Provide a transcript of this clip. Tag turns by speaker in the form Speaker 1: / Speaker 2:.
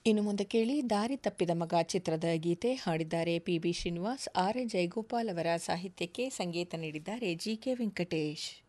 Speaker 1: ಇನ್ನು ಮುಂದೆ ಕೇಳಿ ದಾರಿ ತಪ್ಪಿದ ಮಗ ಚಿತ್ರದ ಗೀತೆ ಹಾಡಿದ್ದಾರೆ ಪಿ.ಬಿ. ಶ್ರೀನಿವಾಸ್, ಆರ್.ಎ. ಜಯಗೋಪಾಲ್ ಅವರ ಸಾಹಿತ್ಯಕ್ಕೆ ಸಂಗೀತ ನೀಡಿದ್ದಾರೆ ಜಿ.ಕೆ. ವೆಂಕಟೇಶ್.